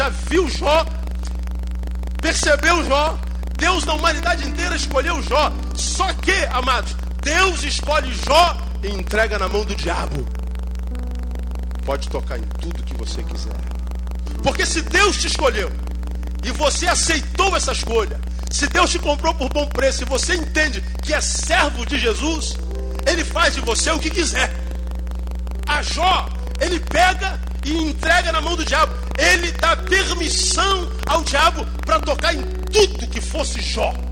já viu Jó, percebeu Jó. Deus na humanidade inteira escolheu Jó. Só que, amados, Deus escolhe Jó e entrega na mão do diabo. Pode tocar em tudo que você quiser. Porque se Deus te escolheu e você aceitou essa escolha, se Deus te comprou por bom preço e você entende que é servo de Jesus, Ele faz de você o que quiser. A Jó, Ele pega e entrega na mão do diabo. Ele dá permissão ao diabo para tocar em tudo que fosse Jó.